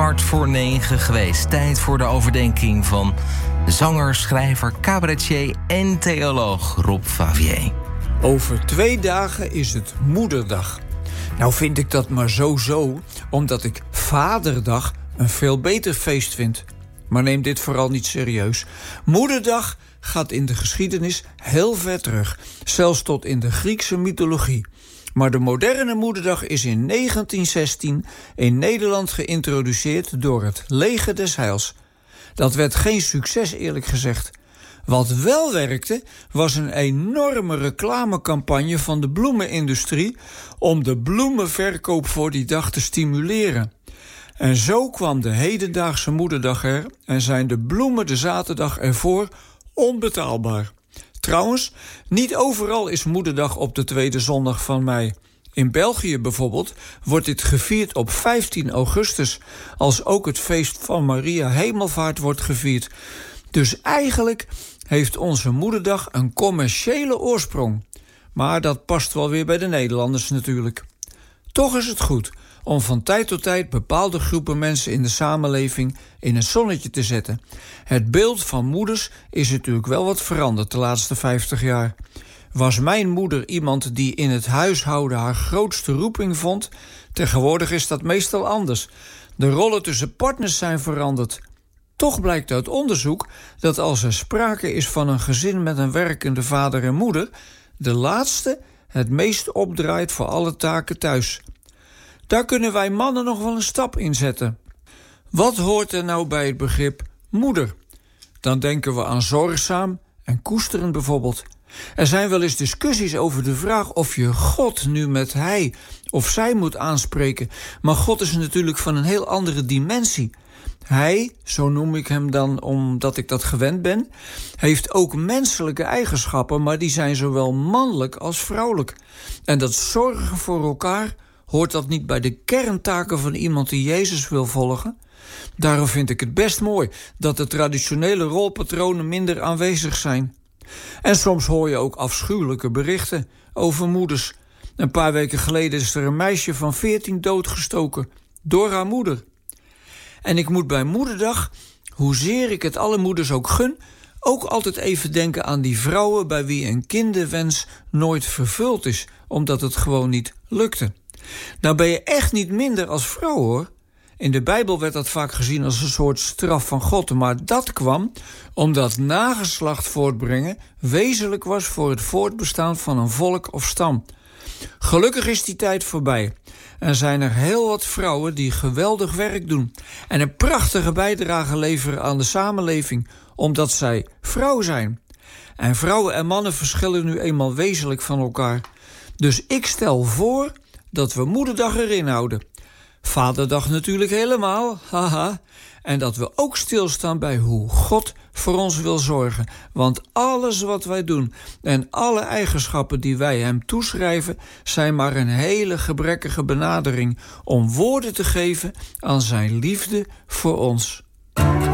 8:45 geweest. Tijd voor de overdenking van zanger, schrijver, cabaretier en theoloog Rob Favier. Over 2 dagen is het Moederdag. Nou vind ik dat maar zo, omdat ik Vaderdag een veel beter feest vind. Maar neem dit vooral niet serieus. Moederdag gaat in de geschiedenis heel ver terug. Zelfs tot in de Griekse mythologie. Maar de moderne Moederdag is in 1916 in Nederland geïntroduceerd door het Leger des Heils. Dat werd geen succes, eerlijk gezegd. Wat wel werkte, was een enorme reclamecampagne van de bloemenindustrie om de bloemenverkoop voor die dag te stimuleren. En zo kwam de hedendaagse Moederdag er en zijn de bloemen de zaterdag ervoor onbetaalbaar. Trouwens, niet overal is Moederdag op de tweede zondag van mei. In België bijvoorbeeld wordt dit gevierd op 15 augustus... als ook het feest van Maria Hemelvaart wordt gevierd. Dus eigenlijk heeft onze Moederdag een commerciële oorsprong. Maar dat past wel weer bij de Nederlanders natuurlijk. Toch is het goed om van tijd tot tijd bepaalde groepen mensen in de samenleving in het zonnetje te zetten. Het beeld van moeders is natuurlijk wel wat veranderd de laatste 50 jaar. Was mijn moeder iemand die in het huishouden haar grootste roeping vond? Tegenwoordig is dat meestal anders. De rollen tussen partners zijn veranderd. Toch blijkt uit onderzoek dat als er sprake is van een gezin met een werkende vader en moeder, de laatste het meest opdraait voor alle taken thuis. Daar kunnen wij mannen nog wel een stap in zetten. Wat hoort er nou bij het begrip moeder? Dan denken we aan zorgzaam en koesterend bijvoorbeeld. Er zijn wel eens discussies over de vraag of je God nu met hij of zij moet aanspreken. Maar God is natuurlijk van een heel andere dimensie. Hij, zo noem ik hem dan omdat ik dat gewend ben, heeft ook menselijke eigenschappen, maar die zijn zowel mannelijk als vrouwelijk. En dat zorgen voor elkaar, hoort dat niet bij de kerntaken van iemand die Jezus wil volgen? Daarom vind ik het best mooi dat de traditionele rolpatronen minder aanwezig zijn. En soms hoor je ook afschuwelijke berichten over moeders. Een paar weken geleden is er een meisje van 14 doodgestoken door haar moeder. En ik moet bij Moederdag, hoezeer ik het alle moeders ook gun, ook altijd even denken aan die vrouwen bij wie een kinderwens nooit vervuld is, omdat het gewoon niet lukte. Nou ben je echt niet minder als vrouw, hoor. In de Bijbel werd dat vaak gezien als een soort straf van God, maar dat kwam omdat nageslacht voortbrengen wezenlijk was voor het voortbestaan van een volk of stam. Gelukkig is die tijd voorbij. Er zijn er heel wat vrouwen die geweldig werk doen en een prachtige bijdrage leveren aan de samenleving, omdat zij vrouw zijn. En vrouwen en mannen verschillen nu eenmaal wezenlijk van elkaar. Dus ik stel voor dat we Moederdag erin houden. Vaderdag natuurlijk helemaal, haha. En dat we ook stilstaan bij hoe God voor ons wil zorgen. Want alles wat wij doen en alle eigenschappen die wij hem toeschrijven zijn maar een hele gebrekkige benadering om woorden te geven aan zijn liefde voor ons.